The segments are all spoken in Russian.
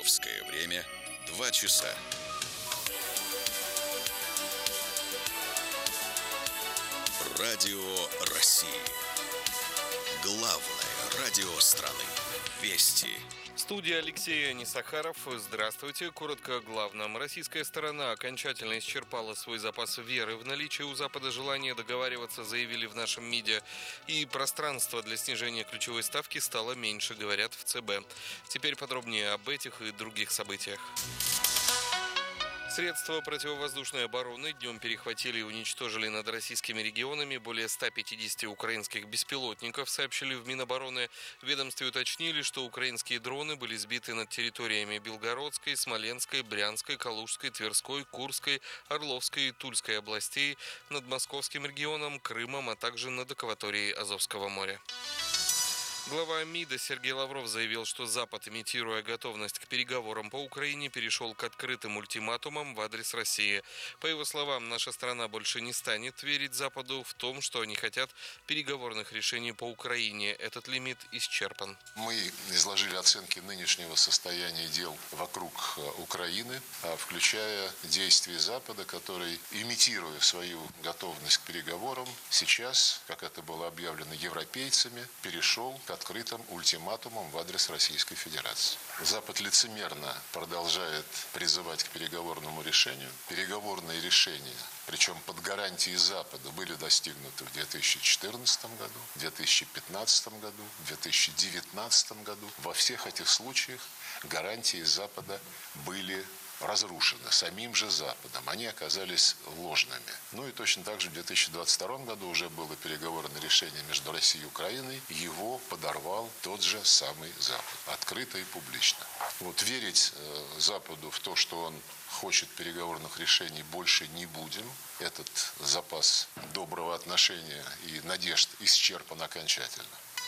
Московское время 2 часа. Радио России. Главное радио страны. Вести. Студия Алексей Несахаров. Здравствуйте. Коротко о главном. Российская сторона окончательно исчерпала свой запас веры в наличие у Запада желания договариваться, заявили в нашем МИДе. И пространство для снижения ключевой ставки стало меньше, говорят в ЦБ. Теперь подробнее об этих и других событиях. Средства противовоздушной обороны днем перехватили и уничтожили над российскими регионами более 150 украинских беспилотников, сообщили в Минобороны. В ведомстве уточнили, что украинские дроны были сбиты над территориями Белгородской, Смоленской, Брянской, Калужской, Тверской, Курской, Орловской и Тульской областей, над Московским регионом, Крымом, а также над акваторией Азовского моря. Глава МИДа Сергей Лавров заявил, что Запад, имитируя готовность к переговорам по Украине, перешел к открытым ультиматумам в адрес России. По его словам, наша страна больше не станет верить Западу в том, что они хотят переговорных решений по Украине. Этот лимит исчерпан. Мы изложили оценки нынешнего состояния дел вокруг Украины, включая действия Запада, который, имитируя свою готовность к переговорам, сейчас, как это было объявлено европейцами, перешел к открытым ультиматумам в адрес Российской Федерации. Запад лицемерно продолжает призывать к переговорному решению. Переговорные решения, причем под гарантией Запада, были достигнуты в 2014 году, в 2015 году, в 2019 году. Во всех этих случаях гарантии Запада были разрушены самим же Западом. Они оказались ложными. Ну и точно так же в 2022 году уже было переговорное решение между Россией и Украиной. Его подорвал тот же самый Запад. Открыто и публично. Вот верить Западу в то, что он хочет переговорных решений, больше не будем. Этот запас доброго отношения и надежд исчерпан окончательно.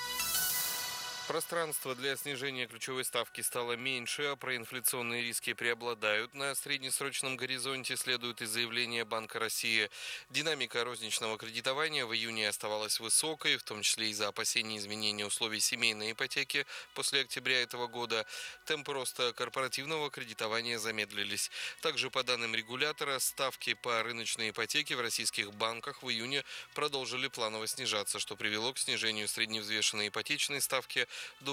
Пространство для снижения ключевой ставки стало меньше, а проинфляционные риски преобладают. На среднесрочном горизонте следует из заявления Банка России. Динамика розничного кредитования в июне оставалась высокой, в том числе из-за опасений изменения условий семейной ипотеки после октября этого года. Темпы роста корпоративного кредитования замедлились. Также, по данным регулятора, ставки по рыночной ипотеке в российских банках в июне продолжили планово снижаться, что привело к снижению средневзвешенной ипотечной ставки до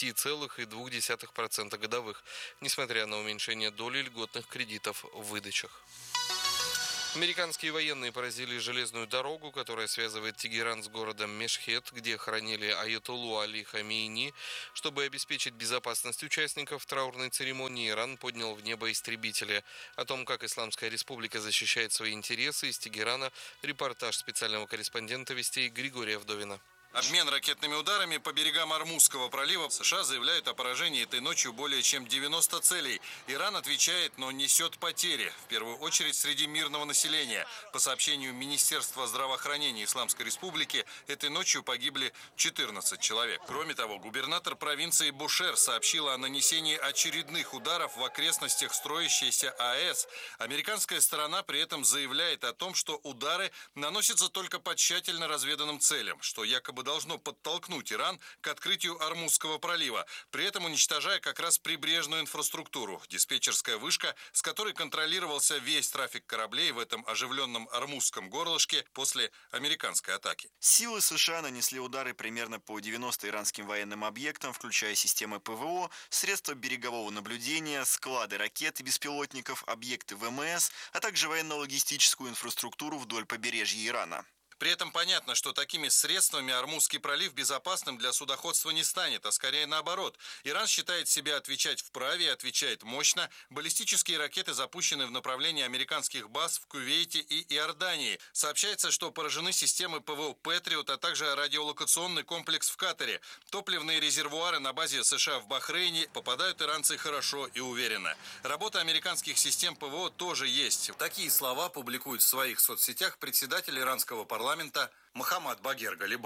10,2% годовых, несмотря на уменьшение доли льготных кредитов в выдачах. Американские военные поразили железную дорогу, которая связывает Тегеран с городом Мешхед, где хоронили аятоллу Али Хамейни. Чтобы обеспечить безопасность участников траурной церемонии, Иран поднял в небо истребители. О том, как Исламская Республика защищает свои интересы, из Тегерана репортаж специального корреспондента «Вестей» Григория Вдовина. Обмен ракетными ударами по берегам Ормузского пролива. США заявляют о поражении этой ночью более чем 90 целей. Иран отвечает, но несет потери. В первую очередь среди мирного населения. По сообщению Министерства здравоохранения Исламской Республики, этой ночью погибли 14 человек. Кроме того, губернатор провинции Бушер сообщила о нанесении очередных ударов в окрестностях строящейся АЭС. Американская сторона при этом заявляет о том, что удары наносятся только по тщательно разведанным целям, что якобы должно подтолкнуть Иран к открытию Ормузского пролива, при этом уничтожая как раз прибрежную инфраструктуру. Диспетчерская вышка, с которой контролировался весь трафик кораблей в этом оживленном Ормузском горлышке после американской атаки. Силы США нанесли удары примерно по 90 иранским военным объектам, включая системы ПВО, средства берегового наблюдения, склады ракет и беспилотников, объекты ВМС, а также военно-логистическую инфраструктуру вдоль побережья Ирана. При этом понятно, что такими средствами Ормузский пролив безопасным для судоходства не станет, а скорее наоборот. Иран считает себя отвечать вправе и отвечает мощно. Баллистические ракеты запущены в направлении американских баз в Кувейте и Иордании. Сообщается, что поражены системы ПВО «Патриот», а также радиолокационный комплекс в Катаре. Топливные резервуары на базе США в Бахрейне попадают иранцы хорошо и уверенно. Работа американских систем ПВО тоже есть. Такие слова публикует в своих соцсетях председатель иранского парламента Мохаммад Багер Галибаф.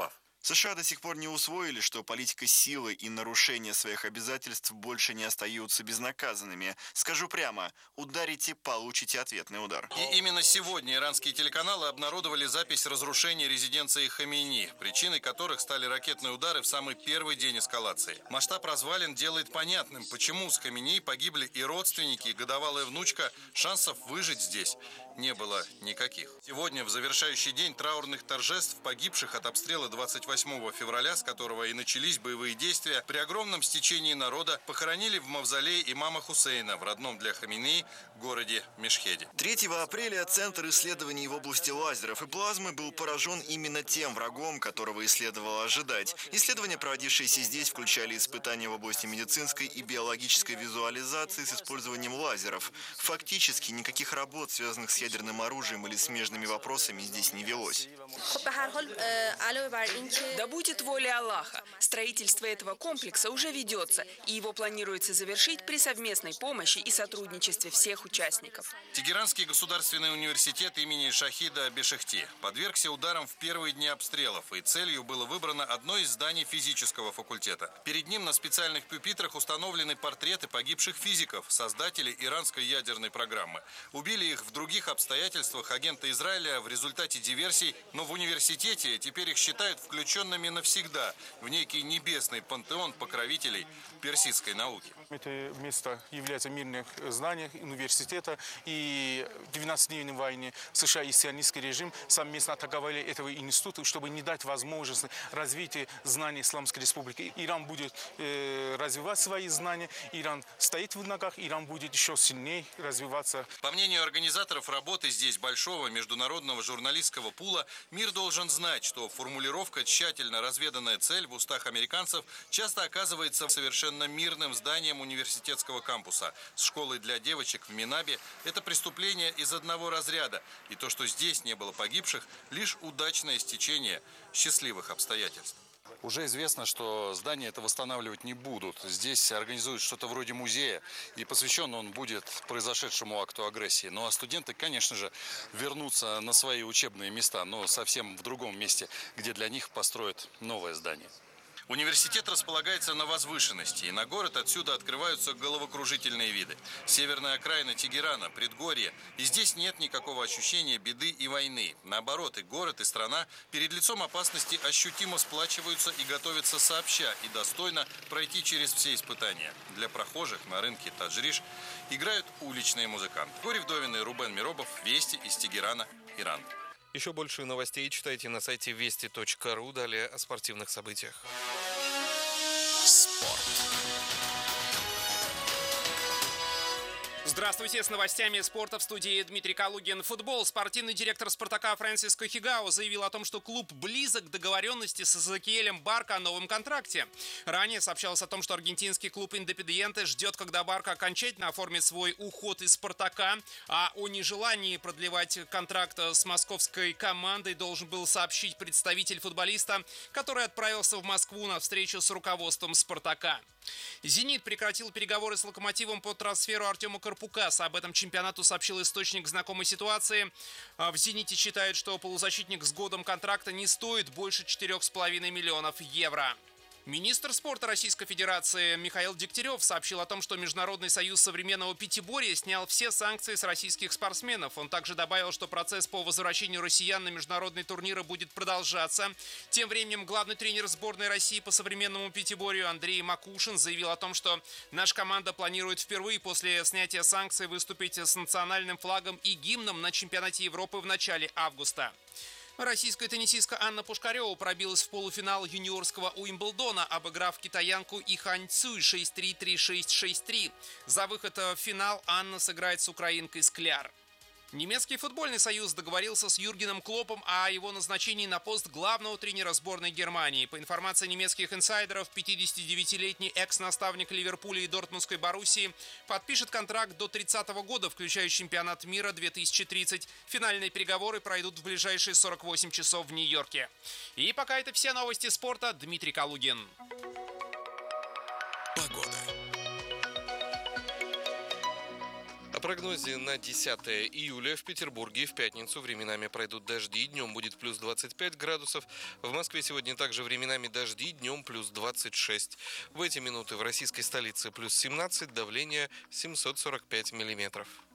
США до сих пор не усвоили, что политика силы и нарушение своих обязательств больше не остаются безнаказанными. Скажу прямо, ударите, получите ответный удар. И именно сегодня иранские телеканалы обнародовали запись разрушения резиденции Хамейни, причиной которых стали ракетные удары в самый первый день эскалации. Масштаб развалин делает понятным, почему с Хамейни погибли и родственники, и годовалая внучка. Шансов выжить здесь не было никаких. Сегодня, в завершающий день траурных торжеств погибших от обстрела 28 февраля, с которого и начались боевые действия, при огромном стечении народа похоронили в мавзолее имама Хусейна в родном для Хамейни городе Мешхеде. 3 апреля Центр исследований в области лазеров и плазмы был поражен именно тем врагом, которого и следовало ожидать. Исследования, проводившиеся здесь, включали испытания в области медицинской и биологической визуализации с использованием лазеров. Фактически никаких работ, связанных с ядерным оружием или смежными вопросами, здесь не велось. Да будет воля Аллаха. Строительство этого комплекса уже ведется, и его планируется завершить при совместной помощи и сотрудничестве всех участников. Тегеранский государственный университет имени Шахида Бешехти подвергся ударам в первые дни обстрелов, и целью было выбрано одно из зданий физического факультета. Перед ним на специальных пюпитрах установлены портреты погибших физиков, создателей иранской ядерной программы. Убили их в других обстоятельствах агенты Израиля в результате диверсий, но в университете теперь их считают включенными навсегда в некий небесный пантеон покровителей персидской науки. Это место является мирным зданием университета, и в 12-дневной войне США и сионистский режим совместно атаковали этого института, чтобы не дать возможности развития знаний Исламской Республики. Иран будет развивать свои знания, Иран стоит в ногах, Иран будет еще сильнее развиваться. По мнению организаторов работы здесь большого международного журналистского пула, мир должен знать, что формулировка «тщательно разведанная цель» в устах американцев часто оказывается совершенно мирным зданием университетского кампуса. С школой для девочек в Минабе это преступление из одного разряда. И то, что здесь не было погибших, лишь удачное стечение счастливых обстоятельств. Уже известно, что здание это восстанавливать не будут. Здесь организуют что-то вроде музея, и посвящен он будет произошедшему акту агрессии. Ну а студенты, конечно же, вернутся на свои учебные места, но совсем в другом месте, где для них построят новое здание. Университет располагается на возвышенности, и на город отсюда открываются головокружительные виды. Северная окраина Тегерана, предгорье, и здесь нет никакого ощущения беды и войны. Наоборот, и город, и страна перед лицом опасности ощутимо сплачиваются и готовятся сообща и достойно пройти через все испытания. Для прохожих на рынке Таджриш играют уличные музыканты. Гори Вдовин и Рубен Миробов, Вести из Тегерана, Иран. Еще больше новостей читайте на сайте вести.ру. Далее о спортивных событиях. Спорт. Здравствуйте, с новостями спорта в студии Дмитрий Калугин. Футбол. Спортивный директор «Спартака» Фрэнсис Кохигао заявил о том, что клуб близок к договоренности с Эзекиэлем Барка о новом контракте. Ранее сообщалось о том, что аргентинский клуб «Индепендиенте» ждет, когда Барка окончательно оформит свой уход из «Спартака», а о нежелании продлевать контракт с московской командой должен был сообщить представитель футболиста, который отправился в Москву на встречу с руководством «Спартака». «Зенит» прекратил переговоры с «Локомотивом» по трансферу Артема Карпукаса. Об этом чемпионату сообщил источник знакомой ситуации. В «Зените» считают, что полузащитник с годом контракта не стоит больше 4,5 миллионов евро. Министр спорта Российской Федерации Михаил Дегтярев сообщил о том, что Международный союз современного пятиборья снял все санкции с российских спортсменов. Он также добавил, что процесс по возвращению россиян на международные турниры будет продолжаться. Тем временем главный тренер сборной России по современному пятиборью Андрей Макушин заявил о том, что наша команда планирует впервые после снятия санкций выступить с национальным флагом и гимном на чемпионате Европы в начале августа. Российская теннисистка Анна Пушкарева пробилась в полуфинал юниорского Уимблдона, обыграв китаянку Ихань Цюй 6-3, 3-6, 6-3. За выход в финал Анна сыграет с украинкой Скляр. Немецкий футбольный союз договорился с Юргеном Клоппом о его назначении на пост главного тренера сборной Германии. По информации немецких инсайдеров, 59-летний экс-наставник Ливерпуля и Дортмундской Боруссии подпишет контракт до 30 года, включая чемпионат мира 2030. Финальные переговоры пройдут в ближайшие 48 часов в Нью-Йорке. И пока это все новости спорта. Дмитрий Калугин. Погода. прогнозе на 10 июля в Петербурге в пятницу временами пройдут дожди, днем будет плюс 25 градусов. В Москве сегодня также временами дожди, днем плюс 26. В эти минуты в российской столице плюс 17, давление 745 миллиметров.